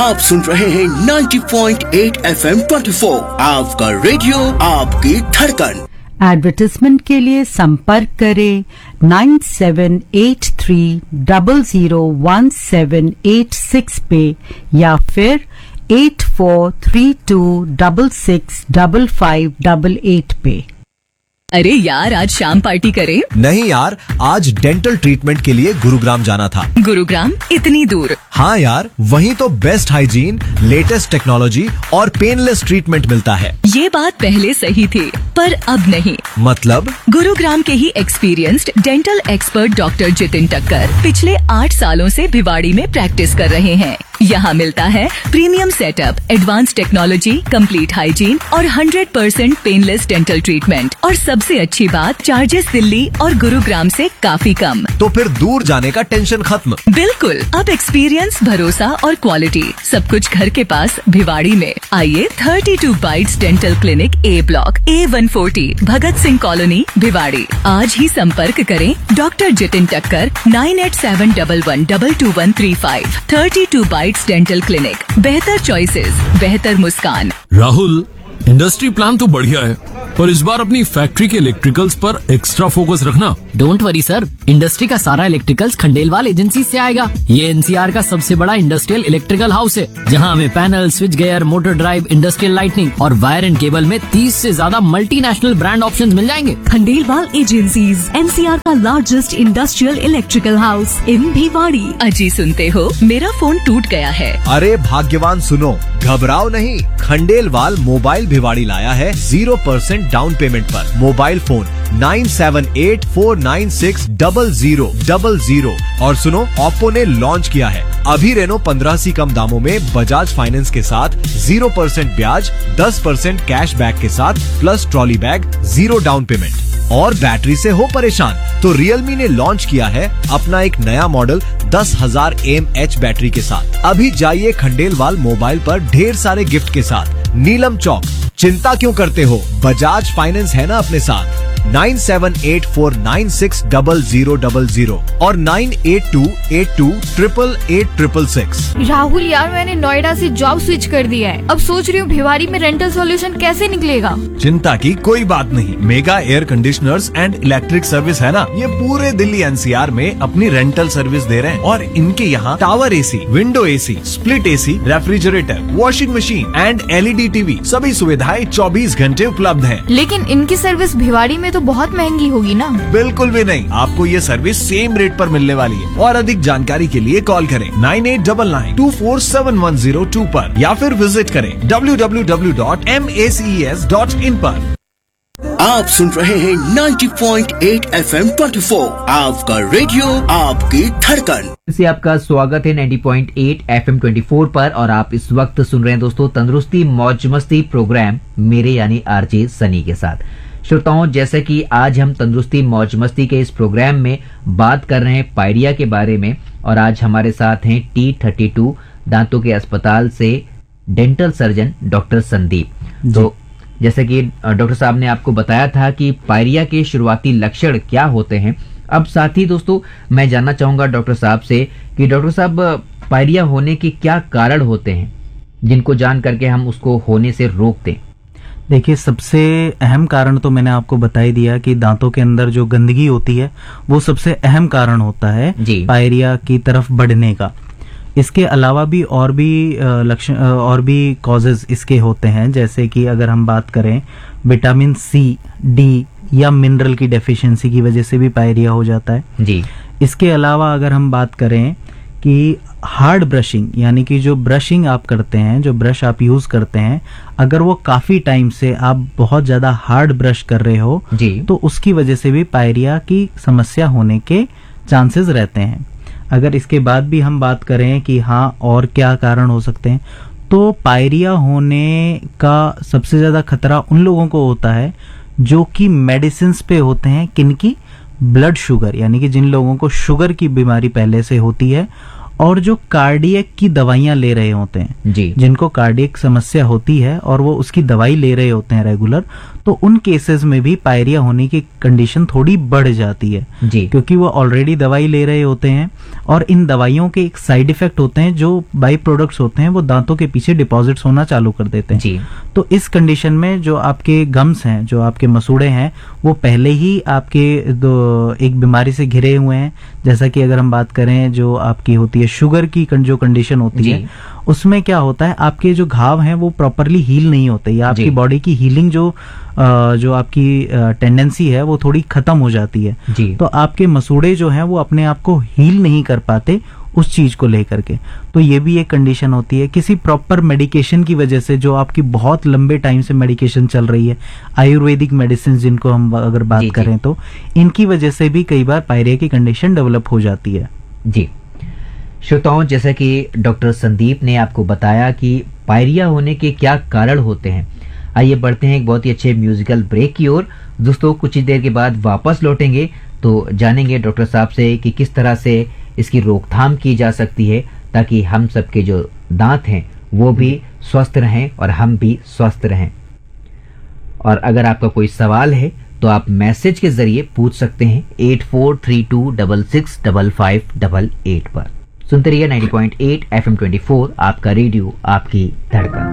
आप सुन रहे हैं 90.8 FM 24, आपका रेडियो आपकी धड़कन। एडवर्टाइजमेंट के लिए संपर्क करें 9783001786 पे या फिर 8432665588 पे। अरे यार, आज शाम पार्टी करें? नहीं यार, आज डेंटल ट्रीटमेंट के लिए गुरुग्राम जाना था। गुरुग्राम इतनी दूर? हाँ यार, वहीं तो बेस्ट हाइजीन, लेटेस्ट टेक्नोलॉजी और पेनलेस ट्रीटमेंट मिलता है। ये बात पहले सही थी, पर अब नहीं। मतलब? गुरुग्राम के ही experienced dental expert doctor Jitin टक्कर पिछले 8 सालों से भिवाड़ी में प्रैक्टिस कर रहे हैं। यहाँ मिलता है premium setup, advance technology, complete hygiene और 100% पेनलेस डेंटल ट्रीटमेंट। और सबसे अच्छी बात, चार्जेस दिल्ली और गुरुग्राम से काफी कम। तो फिर दूर जाने का टेंशन खत्म। बिल्कुल, अब एक्सपीरियंस, भरोसा और क्वालिटी सब कुछ घर के पास भिवाड़ी में। आइए 32 bytes dental clinic, A block, A140, Bhagat Singh colony, Bhiwadi. आज ही संपर्क करें डॉक्टर जितिन टक्कर 9871112135। 32 बाइट्स डेंटल क्लिनिक, बेहतर चॉइसेस, बेहतर मुस्कान। राहुल, इंडस्ट्री प्लान तो बढ़िया है, पर इस बार अपनी फैक्ट्री के इलेक्ट्रिकल्स पर एक्स्ट्रा फोकस रखना। डोंट वरी सर, इंडस्ट्री का सारा इलेक्ट्रिकल्स खंडेलवाल एजेंसी से आएगा। ये NCR का सबसे बड़ा इंडस्ट्रियल इलेक्ट्रिकल हाउस है, जहां हमें panel, switch gear, motor drive, industrial lightning और वायर एंड केबल में 30 से ज्यादा मल्टीनेशनल ब्रांड ऑप्शंस मिल जाएंगे। खंडेलवाल एजेंसीज, NCR का largest industrial electrical house in Bhiwadi. अजी सुनते हो, मेरा फोन टूट गया है। अरे भाग्यवान सुनो, घबराओ नहीं, खंडेलवाल मोबाइल भिवाड़ी लाया है 0% डाउन पेमेंट पर। Mobile phone 9784960000। और सुनो, ओप्पो ने लॉन्च किया है अभी रेनो 15 कम दामों में बजाज फाइनेंस के साथ 0% ब्याज, 10% कैश बैक के साथ plus trolley bag, 0 down payment. और बैटरी से हो परेशान तो रियलमी ने लॉन्च किया है अपना एक नया मॉडल 10,000 mAh बैटरी के साथ। अभी जाइए खंडेलवाल मोबाइल पर ढेर सारे गिफ्ट के साथ। नीलम चौक, चिंता क्यों करते हो, बजाज फाइनेंस है ना अपने साथ। 9784960000 और 9828288866। राहुल यार, मैंने नोएडा से जॉब स्विच कर दिया है। अब सोच रही हूँ भिवाड़ी में रेंटल सॉल्यूशन कैसे निकलेगा। चिंता की कोई बात नहीं, mega air conditioners and electric service है ना, ये पूरे दिल्ली NCR में अपनी रेंटल सर्विस दे रहे हैं। और इनके यहाँ tower AC, window AC, split AC, refrigerator, washing machine and LED TV सभी सुविधाएं 24 घंटे उपलब्ध है। लेकिन इनकी सर्विस भिवाड़ी में तो बहुत महंगी होगी ना। बिल्कुल भी नहीं, आपको ये सर्विस सेम रेट पर मिलने वाली है। और अधिक जानकारी के लिए कॉल करें 9899247102 पर या फिर विजिट करें www.maces.in पर। आप सुन रहे हैं 90.8 FM 24, आपका रेडियो आपकी धड़कन से आपका स्वागत है 90.8 FM 24 पर। और आप इस वक्त सुन रहे हैं दोस्तों तंदुरुस्ती मौज मस्ती प्रोग्राम मेरे यानी RJ सनी के साथ। श्रोताओं, जैसे कि आज हम तंदुरुस्ती मौज मस्ती के इस प्रोग्राम में बात कर रहे हैं पायरिया के बारे में। और आज हमारे साथ हैं T32 दांतों के अस्पताल से डेंटल सर्जन डॉक्टर संदीप। तो जैसे कि डॉक्टर साहब ने आपको बताया था कि पायरिया के शुरुआती लक्षण क्या होते हैं। अब साथ ही दोस्तों मैं जानना चाहूंगा डॉक्टर साहब से कि डॉक्टर साहब, पायरिया होने के क्या कारण होते हैं जिनको जान करके हम उसको होने से रोक दें। देखिए, सबसे अहम कारण तो मैंने आपको बता ही दिया कि दांतों के अंदर जो गंदगी होती है वो सबसे अहम कारण होता है पायरिया की तरफ बढ़ने का। इसके अलावा भी और भी कॉजेज इसके होते हैं, जैसे कि अगर हम बात करें विटामिन C, D या मिनरल की डेफिशिएंसी की वजह से भी पायरिया हो जाता है जी। इसके अलावा अगर हम बात करें कि हार्ड ब्रशिंग, यानी कि जो ब्रशिंग आप करते हैं, जो ब्रश आप यूज करते हैं, अगर वो काफी टाइम से आप बहुत ज्यादा हार्ड ब्रश कर रहे हो जी, तो उसकी वजह से भी पायरिया की समस्या होने के चांसेस रहते हैं। अगर इसके बाद भी हम बात करें कि हाँ और क्या कारण हो सकते हैं, तो पायरिया होने का सबसे ज्यादा खतरा उन लोगों को होता है जो कि मेडिसिन पे होते हैं, किनकी, ब्लड शुगर, यानी कि जिन लोगों को शुगर की बीमारी पहले से होती है और जो कार्डियक की दवाइयां ले रहे होते हैं जी, जिनको कार्डियक समस्या होती है और वो उसकी दवाई ले रहे होते हैं रेगुलर, तो उन केसेस में भी पायरिया होने की कंडीशन थोड़ी बढ़ जाती है जी, क्योंकि वो ऑलरेडी दवाई ले रहे होते हैं और इन दवाइयों के एक साइड इफेक्ट होते हैं, जो बाई प्रोडक्ट्स होते हैं वो दांतों के पीछे डिपॉजिट्स होना चालू कर देते हैं जी। तो इस कंडीशन में जो आपके गम्स हैं, जो आपके मसूड़े हैं, वो पहले ही आपके एक बीमारी से घिरे हुए हैं। जैसा कि अगर हम बात करें जो आपकी होती है शुगर की जो कंडीशन होती है, उसमें क्या होता है, आपके जो घाव हैं वो प्रॉपरली हील नहीं होते, या आपकी बॉडी की हीलिंग जो आपकी टेंडेंसी है वो थोड़ी खत्म हो जाती है जी। तो आपके मसूड़े जो हैं वो अपने आप को हील नहीं कर पाते उस चीज को लेकर के। तो ये भी एक कंडीशन होती है। किसी प्रॉपर मेडिकेशन की वजह से, जो आपकी बहुत लंबे टाइम से मेडिकेशन चल रही है, आयुर्वेदिक मेडिसिन जिनको हम अगर बात करें तो इनकी वजह से भी कई बार पायरिया की कंडीशन डेवलप हो जाती है। जी श्रोताओं, जैसा कि डॉक्टर संदीप ने आपको बताया कि पायरिया होने के क्या कारण होते हैं, आइए बढ़ते हैं एक बहुत ही अच्छे म्यूजिकल ब्रेक की ओर। दोस्तों कुछ ही देर के बाद वापस लौटेंगे तो जानेंगे डॉक्टर साहब से कि किस तरह से इसकी रोकथाम की जा सकती है, ताकि हम सबके जो दांत हैं वो भी स्वस्थ रहें और हम भी स्वस्थ रहें। और अगर आपका कोई सवाल है तो आप मैसेज के जरिए पूछ सकते हैं 8432665588 पर। सुनते रहिए 90.8 FM 24, आपका रेडियो, आपकी धड़कन।